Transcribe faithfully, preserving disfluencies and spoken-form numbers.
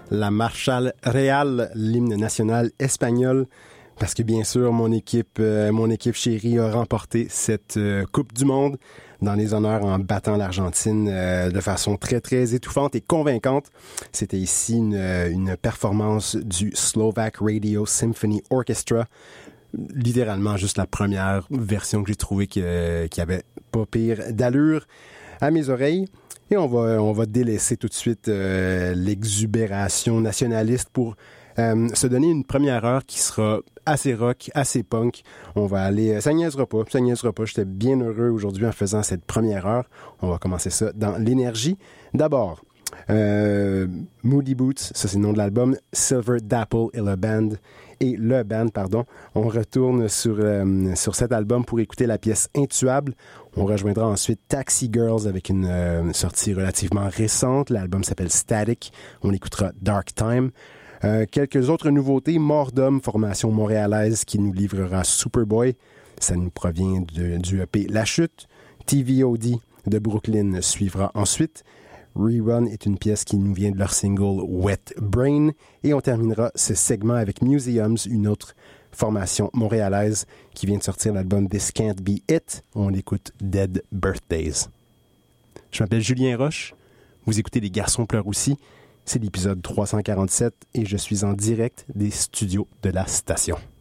la Marshall Real, l'hymne national espagnol, parce que bien sûr, mon équipe, euh, mon équipe chérie a remporté cette euh, Coupe du Monde dans les honneurs en battant l'Argentine euh, de façon très, très étouffante et convaincante. C'était ici une, une performance du Slovak Radio Symphony Orchestra. Littéralement juste la première version que j'ai trouvée qui, euh, qui avait pas pire d'allure à mes oreilles. Et on va, on va délaisser tout de suite euh, l'exubération nationaliste pour euh, se donner une première heure qui sera assez rock, assez punk. On va aller... Ça niaisera pas, ça niaisera pas. J'étais bien heureux aujourd'hui en faisant cette première heure. On va commencer ça dans l'énergie. D'abord, euh, Moody Boots, ça c'est le nom de l'album, Silver Dapple et le band, et le band, pardon. On retourne sur, euh, sur cet album pour écouter la pièce Intuable. On rejoindra ensuite Taxi Girls avec une euh, sortie relativement récente. L'album s'appelle Static. On écoutera Dark Time. Euh, quelques autres nouveautés. Mort d'homme, formation montréalaise qui nous livrera Superboy. Ça nous provient de, du E P La Chute. T V O D de Brooklyn suivra ensuite. Rerun est une pièce qui nous vient de leur single Wet Brain. Et on terminera ce segment avec Museums, une autre formation montréalaise qui vient de sortir l'album This Can't Be It. On écoute Dead Birthdays. Je m'appelle Julien Roche. Vous écoutez Les Garçons pleurent aussi. C'est l'épisode trois cent quarante-sept et je suis en direct des studios de la station.